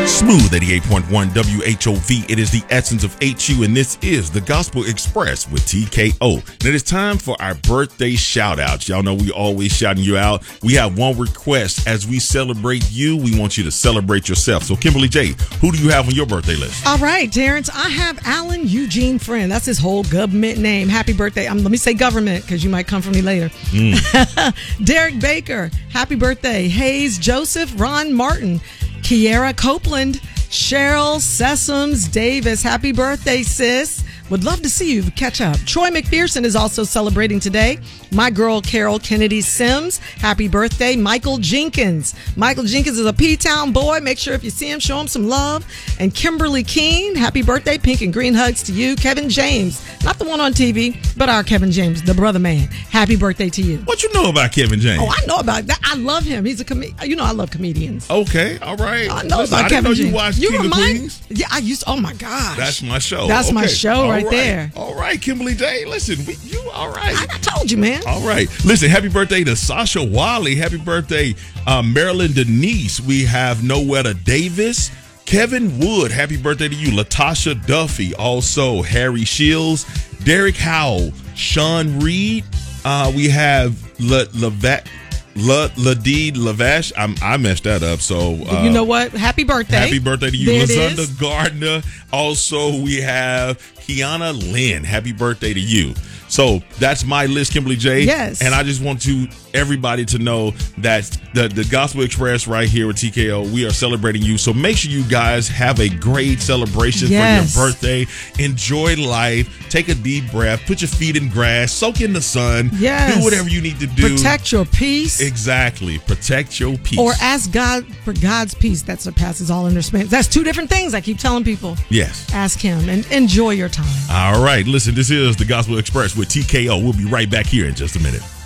Smooth 88.1 WHOV. It is the essence of HU, and this is the Gospel Express with TKO. And it is time for our birthday shout-outs. Y'all know we always shouting you out. We have one request. As we celebrate you, we want you to celebrate yourself. So, Kimberly J., who do you have on your birthday list? All right, Terrence, I have Alan Eugene Friend. That's his whole government name. Happy birthday. Let me say government because you might come for me later. Derek Baker, happy birthday. Hayes Joseph, Ron Martin, Kiera Copeland, Cheryl Sessoms Davis. Happy birthday, sis. Would love to see you catch up. Troy McPherson is also celebrating today. My girl, Carol Kennedy Sims. Happy birthday. Michael Jenkins. Michael Jenkins is a P-Town boy. Make sure if you see him, show him some love. And Kimberly Keene. Happy birthday. Pink and green hugs to you. Kevin James. Not the one on TV, but our Kevin James, the brother man. Happy birthday to you. What you know about Kevin James? Oh, I know about that. I love him. He's a I love comedians. Okay, all right. I know Listen, about Kevin James. You watched King of Queens? Yeah, I used. Oh my gosh, that's my show. That's my show right there. All right, Kimberly J. Listen, you all right? I told you, man. All right. Listen, happy birthday to Sasha Wiley. Happy birthday, Marilyn Denise. We have Noetta Davis. Kevin Wood, happy birthday to you. Latasha Duffy, also Harry Shields, Derek Howell, Sean Reed. We have Ladid Lavash. I messed that up. So you know what? Happy birthday. Happy birthday to you. There Lazunda Gardner. Also, we have Kiana Lynn. Happy birthday to you. So that's my list, Kimberly J. Yes. And I just want everybody to know that the Gospel Express right here with TKO, we are celebrating you. So make sure you guys have a great celebration for your birthday. Enjoy life. Take a deep breath. Put your feet in grass. Soak in the sun. Yes. Do whatever you need to do. Protect your peace. Exactly. Protect your peace. Or ask God for God's peace that surpasses all understanding. That's two different things I keep telling people. Yes. Ask him and enjoy your time. All right. Listen, this is the Gospel Express with TKO. We'll be right back here in just a minute.